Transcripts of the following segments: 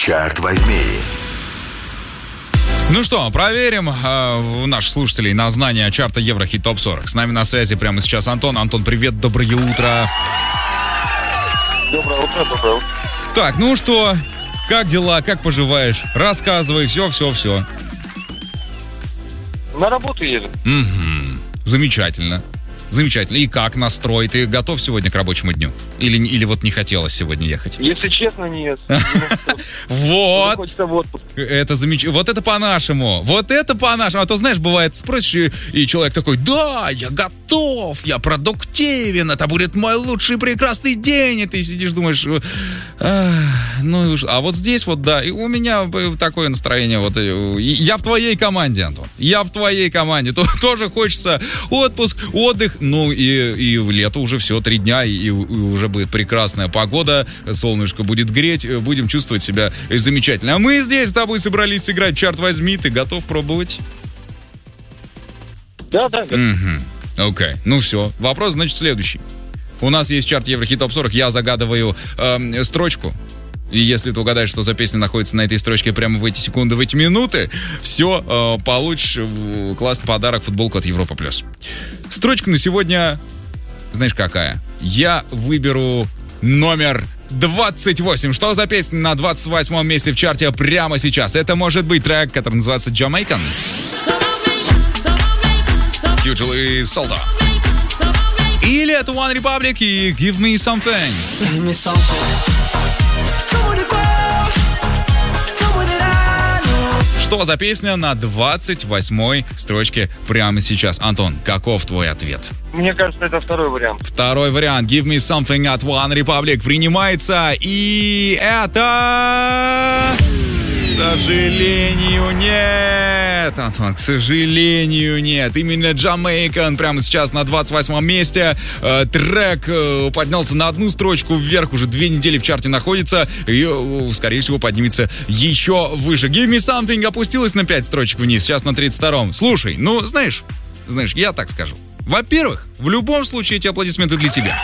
Чарт возьми. Ну что, проверим наших слушателей на знание чарта Еврохит ТОП 40. С нами на связи прямо сейчас Антон. Антон, привет, доброе утро. Доброе утро. Так, ну что, как дела, как поживаешь? Рассказывай, все. На работу еду. Угу. Замечательно. И как настрой? Ты готов сегодня к рабочему дню? Или вот не хотелось сегодня ехать? Если честно, нет. Вот. Хочется в отпуск. Это замечательно. Вот это по-нашему. А то, знаешь, бывает, спросишь, и человек такой: да, я готов, я продуктивен, это будет мой лучший прекрасный день. И ты сидишь, думаешь, а вот здесь вот, да, и у меня такое настроение. Вот, я в твоей команде, Антон. Я в твоей команде. Тоже хочется отпуск, отдых. Ну и в лето уже все, 3 дня, и уже будет прекрасная погода, солнышко будет греть, будем чувствовать себя замечательно. А мы здесь с тобой собрались сыграть «Чарт возьми». Ты готов пробовать? Да. Окей, ну все. Вопрос, значит, следующий. У нас есть чарт Еврохит ТОП 40, я загадываю строчку. И если ты угадаешь, что за песня находится на этой строчке прямо в эти секунды, в эти минуты, все, получишь классный подарок, футболку от Европа+. Строчка на сегодня, знаешь, какая? Я выберу номер 28. Что за песня на 28-м месте в чарте прямо сейчас? Это может быть трек, который называется «Jamaican». Future и Salto. Или это One Republic и «Give Me Something». Что за песня на 28-й строчке прямо сейчас? Антон, каков твой ответ? Мне кажется, это второй вариант. Второй вариант. Give Me Something от One Republic принимается. И это... К сожалению, нет. Антон, к сожалению, нет. Именно Jamaican прямо сейчас на 28-м месте. Трек поднялся на одну строчку вверх. Уже 2 недели в чарте находится. И, скорее всего, поднимется еще выше. Give Me Something опустилась на 5 строчек вниз. Сейчас на 32-м. Слушай, ну, знаешь, я так скажу. Во-первых, в любом случае эти аплодисменты для тебя.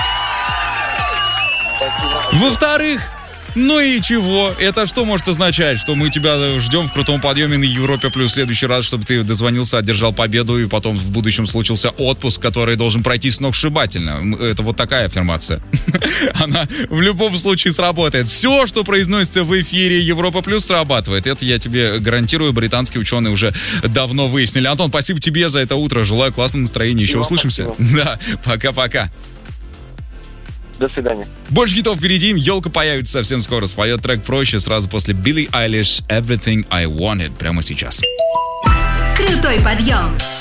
Во-вторых, ну и чего? Это что может означать? Что мы тебя ждем в крутом подъеме на Европе Плюс в следующий раз, чтобы ты дозвонился, одержал победу, и потом в будущем случился отпуск, который должен пройти сногсшибательно. Это вот такая аффирмация. Она в любом случае сработает. Все, что произносится в эфире Европа Плюс, срабатывает. Это я тебе гарантирую, британские ученые уже давно выяснили. Антон, спасибо тебе за это утро. Желаю классного настроения. Еще услышимся. Да, пока-пока. До свидания. Больше хитов впереди. Елка появится совсем скоро. Споет трек «Проще» сразу после Билли Айлиш «Everything I Wanted» прямо сейчас. Крутой подъем.